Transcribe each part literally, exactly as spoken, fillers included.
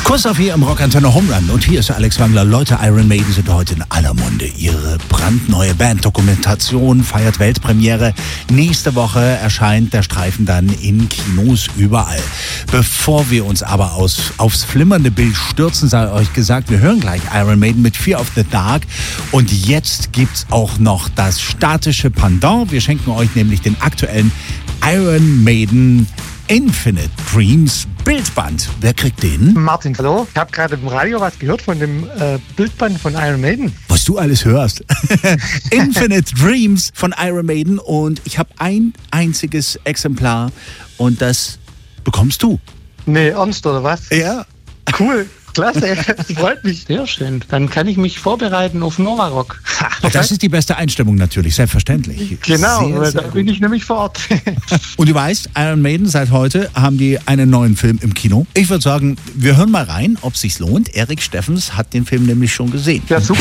Kurs auf hier im Rockantenne Home Run. Und hier ist Alex Wangler. Leute, Iron Maiden sind heute in aller Munde. Ihre brandneue Banddokumentation feiert Weltpremiere. Nächste Woche erscheint der Streifen dann in Kinos überall. Bevor wir uns aber aus, aufs flimmernde Bild stürzen, sei euch gesagt, wir hören gleich Iron Maiden mit Fear of the Dark. Und jetzt gibt's auch noch das statische Pendant. Wir schenken euch nämlich den aktuellen Iron Maiden Infinite Dreams Bildband. Wer kriegt den? Martin, hallo. Ich habe gerade im Radio was gehört von dem äh, Bildband von Iron Maiden. Was du alles hörst. Infinite Dreams von Iron Maiden. Und ich habe ein einziges Exemplar und das bekommst du. Nee, ernst oder was? Ja. Cool. Klasse, das freut mich. Sehr schön. Dann kann ich mich vorbereiten auf Nova Rock. Das ist die beste Einstimmung natürlich, selbstverständlich. Genau, sehr, weil sehr da gut. bin ich nämlich vor Ort. Und du weißt, Iron Maiden, seit heute haben die einen neuen Film im Kino. Ich würde sagen, wir hören mal rein, ob es sich lohnt. Erik Steffens hat den Film nämlich schon gesehen. Ja, super.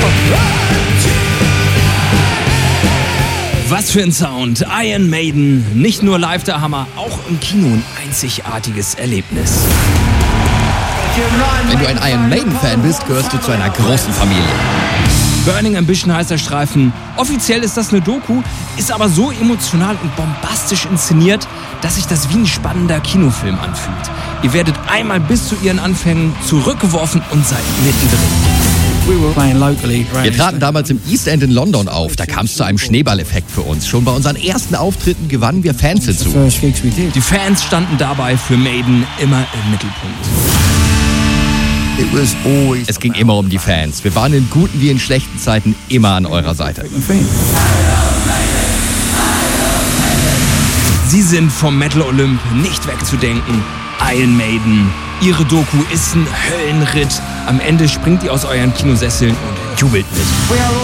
Was für ein Sound. Iron Maiden. Nicht nur live der Hammer, auch im Kino ein einzigartiges Erlebnis. Wenn du ein Iron Maiden-Fan bist, gehörst du zu einer großen Familie. Burning Ambition heißt der Streifen. Offiziell ist das eine Doku, ist aber so emotional und bombastisch inszeniert, dass sich das wie ein spannender Kinofilm anfühlt. Ihr werdet einmal bis zu ihren Anfängen zurückgeworfen und seid mittendrin. Wir traten damals im East End in London auf. Da kam es zu einem Schneeballeffekt für uns. Schon bei unseren ersten Auftritten gewannen wir Fans hinzu. Die Fans standen dabei für Maiden immer im Mittelpunkt. Es ging immer um die Fans. Wir waren in guten wie in schlechten Zeiten immer an eurer Seite. Sie sind vom Metal Olymp nicht wegzudenken. Iron Maiden. Ihre Doku ist ein Höllenritt. Am Ende springt ihr aus euren Kinosesseln und jubelt mit.